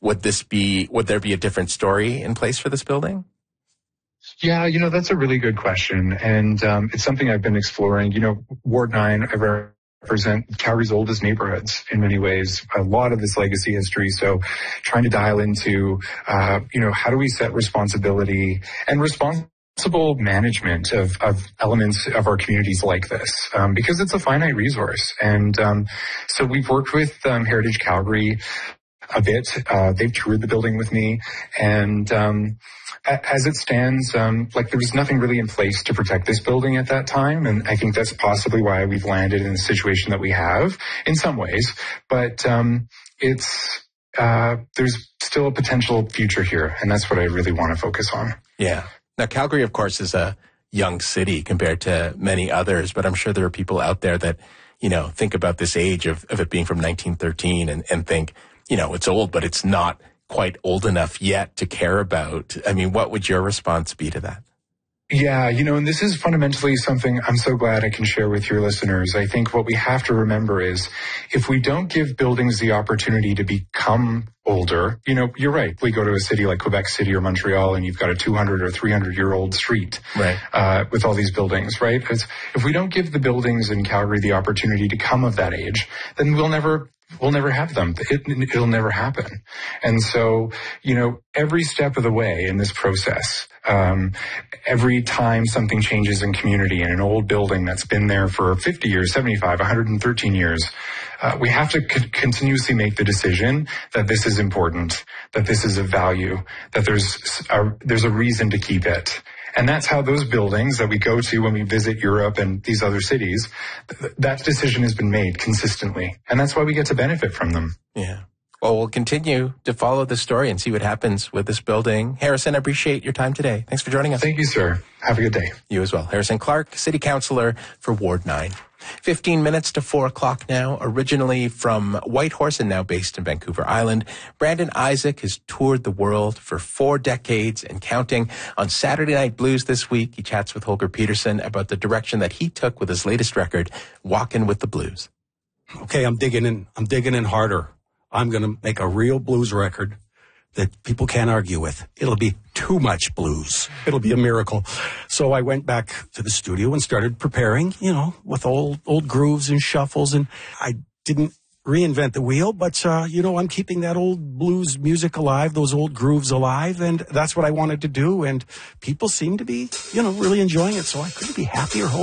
would there be a different story in place for this building? Yeah, that's a really good question. And it's something I've been exploring. Ward 9, I represent Calgary's oldest neighborhoods in many ways, a lot of this legacy history. So trying to dial into, how do we set responsibility and responsible management of elements of our communities like this, because it's a finite resource. And so we've worked with Heritage Calgary a bit. They've toured the building with me, and as it stands, there was nothing really in place to protect this building at that time, and I think that's possibly why we've landed in the situation that we have in some ways. But there's still a potential future here, and that's what I really want to focus on. Yeah. Now, Calgary, of course, is a young city compared to many others, but I'm sure there are people out there that, think about this age of it being from 1913 and think, it's old, but it's not quite old enough yet to care about. I mean, what would your response be to that? Yeah, and this is fundamentally something I'm so glad I can share with your listeners. I think what we have to remember is if we don't give buildings the opportunity to become older, you're right. We go to a city like Quebec City or Montreal and you've got a 200 or 300-year-old street, right, with all these buildings, right? If we don't give the buildings in Calgary the opportunity to come of that age, then we'll never have them. It'll never happen. And so, every step of the way in this process, every time something changes in community in an old building that's been there for 50 years, 75, 113 years, we have to continuously make the decision that this is important, that this is of value, that there's a reason to keep it. And that's how those buildings that we go to when we visit Europe and these other cities, that decision has been made consistently. And that's why we get to benefit from them. Yeah. Well, we'll continue to follow the story and see what happens with this building. Harrison, I appreciate your time today. Thanks for joining us. Thank you, sir. Have a good day. You as well. Harrison Clark, City Councillor for Ward 9. 15 minutes to 4 o'clock now. Originally from Whitehorse and now based in Vancouver Island, Brandon Isaac has toured the world for 4 decades and counting. On Saturday Night Blues this week, he chats with Holger Peterson about the direction that he took with his latest record, Walkin' with the Blues. Okay, I'm digging in harder. I'm going to make a real blues record that people can't argue with. It'll be too much blues. It'll be a miracle. So I went back to the studio and started preparing, with old grooves and shuffles. And I didn't reinvent the wheel, but, I'm keeping that old blues music alive, those old grooves alive. And that's what I wanted to do. And people seem to be, really enjoying it. So I couldn't be happier.